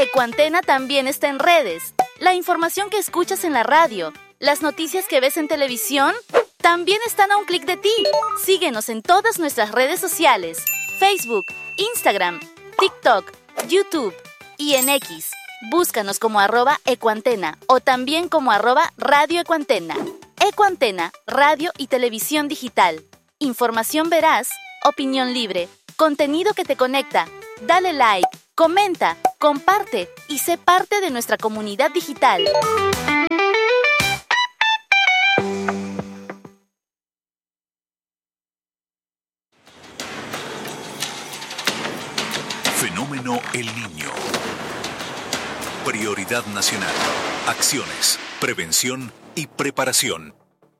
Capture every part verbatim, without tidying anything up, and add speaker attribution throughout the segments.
Speaker 1: Ecuantena también está en redes. La información que escuchas en la radio, las noticias que ves en televisión, también están a un clic de ti. Síguenos en todas nuestras redes sociales: Facebook, Instagram, TikTok, YouTube y en X. Búscanos como arroba Ecuantena o también como arroba Radio Ecuantena. Ecuantena, radio y televisión digital. Información veraz, opinión libre, contenido que te conecta. Dale like, comenta, comparte y sé parte de nuestra comunidad digital.
Speaker 2: Fenómeno El Niño. Prioridad nacional. Acciones, prevención y preparación.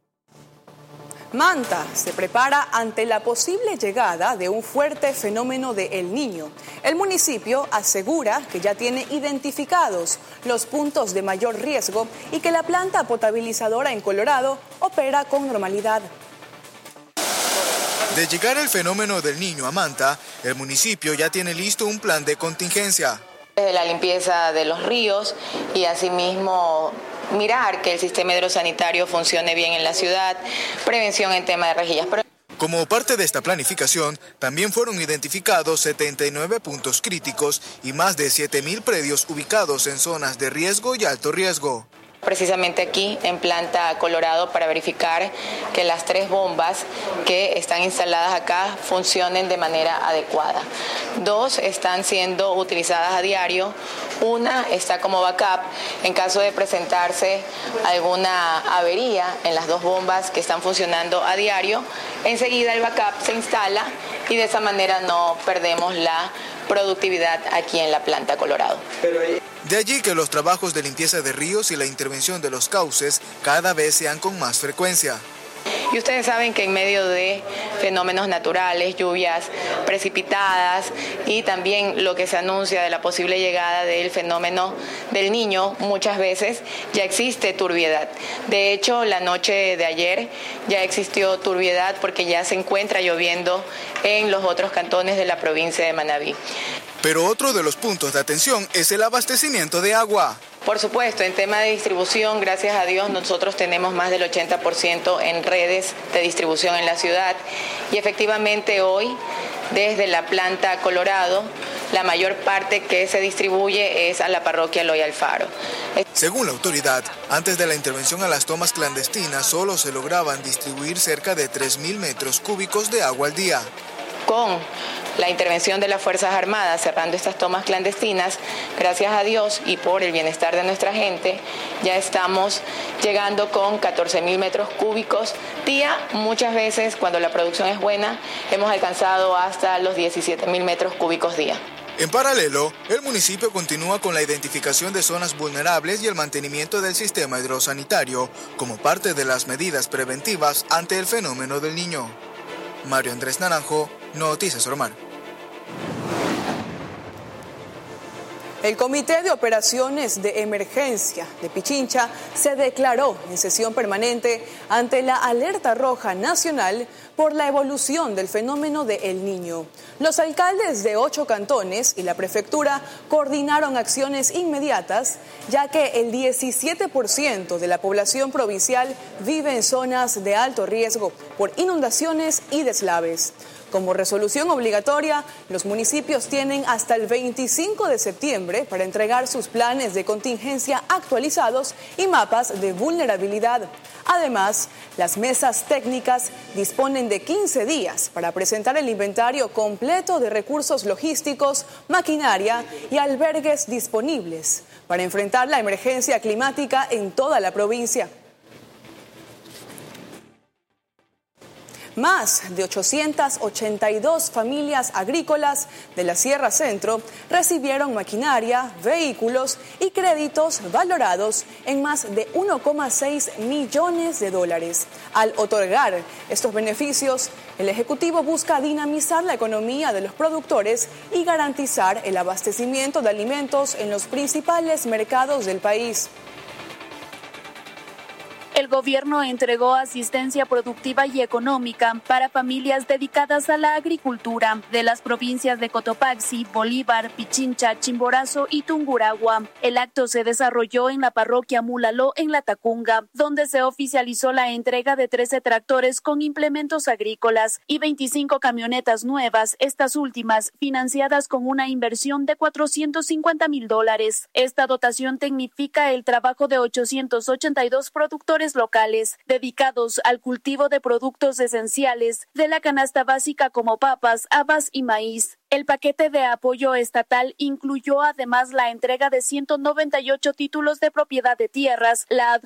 Speaker 3: Manta se prepara ante la posible llegada de un fuerte fenómeno de El Niño. El municipio asegura que ya tiene identificados los puntos de mayor riesgo y que la planta potabilizadora en Colorado opera con normalidad.
Speaker 4: De llegar el fenómeno del Niño a Manta, el municipio ya tiene listo un plan de contingencia.
Speaker 5: Desde la limpieza de los ríos y asimismo mirar que el sistema hidrosanitario funcione bien en la ciudad, prevención en tema de rejillas.
Speaker 4: Como parte de esta planificación, también fueron identificados setenta y nueve puntos críticos y más de siete mil predios ubicados en zonas de riesgo y alto riesgo.
Speaker 5: Precisamente aquí en Planta Colorado para verificar que las tres bombas que están instaladas acá funcionen de manera adecuada. Dos están siendo utilizadas a diario, una está como backup en caso de presentarse alguna avería en las dos bombas que están funcionando a diario. Enseguida el backup se instala y de esa manera no perdemos la productividad aquí en la Planta Colorado.
Speaker 4: De allí que los trabajos de limpieza de ríos y la intervención de los cauces cada vez sean con más frecuencia.
Speaker 5: Y ustedes saben que en medio de fenómenos naturales, lluvias precipitadas y también lo que se anuncia de la posible llegada del fenómeno del Niño, muchas veces ya existe turbiedad. De hecho, la noche de ayer ya existió turbiedad porque ya se encuentra lloviendo en los otros cantones de la provincia de Manabí.
Speaker 4: Pero otro de los puntos de atención es el abastecimiento de agua.
Speaker 5: Por supuesto, en tema de distribución, gracias a Dios, nosotros tenemos más del ochenta por ciento en redes de distribución en la ciudad y efectivamente hoy, desde la Planta Colorado, la mayor parte que se distribuye es a la parroquia Eloy Alfaro.
Speaker 4: Según la autoridad, antes de la intervención a las tomas clandestinas, solo se lograban distribuir cerca de tres mil metros cúbicos de agua al día.
Speaker 5: Con la intervención de las Fuerzas Armadas cerrando estas tomas clandestinas, gracias a Dios y por el bienestar de nuestra gente, ya estamos llegando con catorce mil metros cúbicos día. Muchas veces, cuando la producción es buena, hemos alcanzado hasta los diecisiete mil metros cúbicos día.
Speaker 4: En paralelo, el municipio continúa con la identificación de zonas vulnerables y el mantenimiento del sistema hidrosanitario como parte de las medidas preventivas ante el fenómeno del Niño. Mario Andrés Naranjo, Noticias Oromar.
Speaker 3: El Comité de Operaciones de Emergencia de Pichincha se declaró en sesión permanente ante la alerta roja nacional por la evolución del fenómeno de El Niño. Los alcaldes de ocho cantones y la prefectura coordinaron acciones inmediatas, ya que el diecisiete por ciento de la población provincial vive en zonas de alto riesgo por inundaciones y deslaves. Como resolución obligatoria, los municipios tienen hasta el veinticinco de septiembre para entregar sus planes de contingencia actualizados y mapas de vulnerabilidad. Además, las mesas técnicas disponen de quince días para presentar el inventario completo de recursos logísticos, maquinaria y albergues disponibles para enfrentar la emergencia climática en toda la provincia. Más de ochocientas ochenta y dos familias agrícolas de la Sierra Centro recibieron maquinaria, vehículos y créditos valorados en más de uno coma seis millones de dólares. Al otorgar estos beneficios, el Ejecutivo busca dinamizar la economía de los productores y garantizar el abastecimiento de alimentos en los principales mercados del país.
Speaker 6: El gobierno entregó asistencia productiva y económica para familias dedicadas a la agricultura de las provincias de Cotopaxi, Bolívar, Pichincha, Chimborazo y Tungurahua. El acto se desarrolló en la parroquia Mulaló en Latacunga, donde se oficializó la entrega de trece tractores con implementos agrícolas y veinticinco camionetas nuevas, estas últimas financiadas con una inversión de cuatrocientos cincuenta mil dólares. Esta dotación tecnifica el trabajo de ochocientos ochenta y dos productores locales dedicados al cultivo de productos esenciales de la canasta básica como papas, habas y maíz. El paquete de apoyo estatal incluyó además la entrega de ciento noventa y ocho títulos de propiedad de tierras, la